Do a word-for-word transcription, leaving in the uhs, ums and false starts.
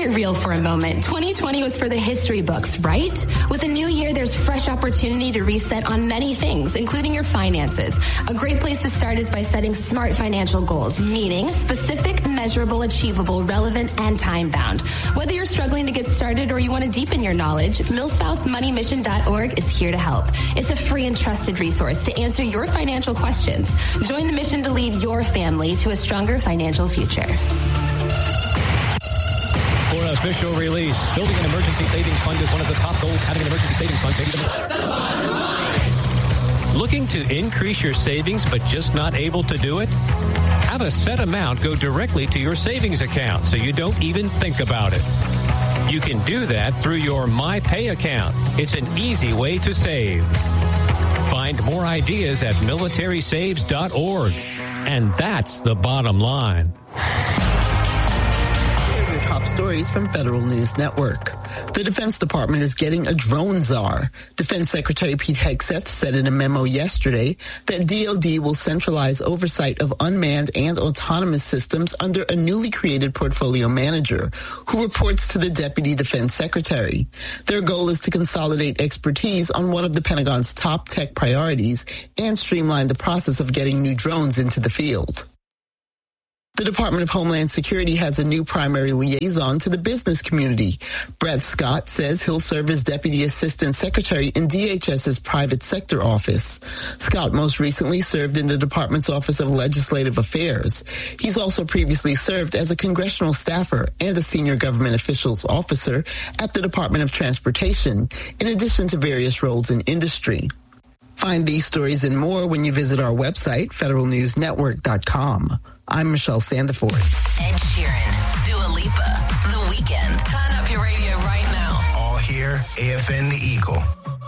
get real for a moment. twenty twenty was for the history books, right? With a new year, there's fresh opportunity to reset on many things, including your finances. A great place to start is by setting smart financial goals, meaning specific, measurable, achievable, relevant, and time-bound. Whether you're struggling to get started or you want to deepen your knowledge, millspouse money mission dot org is here to help. It's a free and trusted resource to answer your financial questions. Join the mission to lead your family to a stronger financial future. For official release, building an emergency savings fund is one of the top goals. Having an emergency savings fund. Looking to increase your savings but just not able to do it? Have a set amount go directly to your savings account so you don't even think about it. You can do that through your MyPay account. It's an easy way to save. Find more ideas at military saves dot org. And that's the bottom line. Top stories from Federal News Network. The Defense Department is getting a drone czar. Defense Secretary Pete Hegseth said in a memo yesterday that D O D will centralize oversight of unmanned and autonomous systems under a newly created portfolio manager who reports to the Deputy Defense Secretary. Their goal is to consolidate expertise on one of the Pentagon's top tech priorities and streamline the process of getting new drones into the field. The Department of Homeland Security has a new primary liaison to the business community. Brett Scott says he'll serve as Deputy Assistant Secretary in DHS's private sector office. Scott most recently served in the department's Office of Legislative Affairs. He's also previously served as a congressional staffer and a senior government officials officer at the Department of Transportation, in addition to various roles in industry. Find these stories and more when you visit our website, federal news network dot com. I'm Michelle Sandiford. Ed Sheeran, Dua Lipa, The Weeknd. Turn up your radio right now. All here, A F N The Eagle.